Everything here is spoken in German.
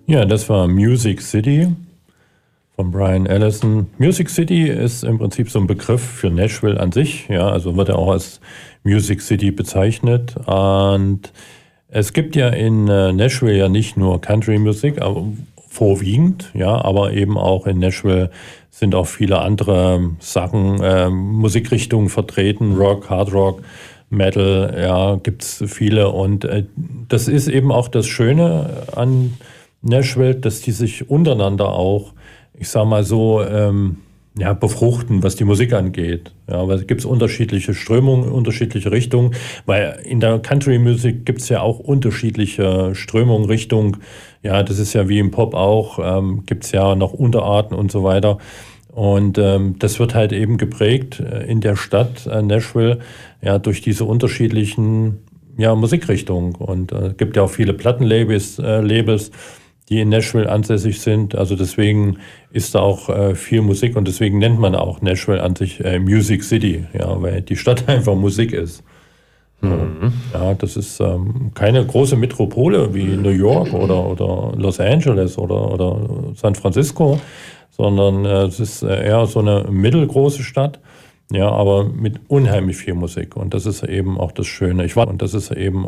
Ja, das war Music City von Brian Ellison. Music City ist im Prinzip so ein Begriff für Nashville an sich, ja, also wird er auch als Music City bezeichnet. Und es gibt ja in Nashville ja nicht nur Country-Musik, aber vorwiegend, ja, aber eben auch in Nashville sind auch viele andere Sachen, Musikrichtungen vertreten, Rock, Hard Rock, Metal, ja, gibt's viele. Und das ist eben auch das Schöne an Nashville, dass die sich untereinander auch, ich sag mal so, ja, befruchten, was die Musik angeht. Ja, weil es gibt unterschiedliche Strömungen, unterschiedliche Richtungen, weil in der Country-Musik gibt es ja auch unterschiedliche Strömungen, Richtungen. Ja, das ist ja wie im Pop auch, gibt es ja noch Unterarten und so weiter. Und das wird halt eben geprägt in der Stadt Nashville, ja, durch diese unterschiedlichen, ja, Musikrichtungen. Und gibt ja auch viele Plattenlabels, Labels, die in Nashville ansässig sind. Also deswegen ist da auch viel Musik und deswegen nennt man auch Nashville an sich Music City, ja, weil die Stadt einfach Musik ist. So. Ja, das ist keine große Metropole wie New York oder Los Angeles oder San Francisco, sondern es ist eher so eine mittelgroße Stadt, ja, aber mit unheimlich viel Musik. Und das ist eben auch das Schöne. Und das ist eben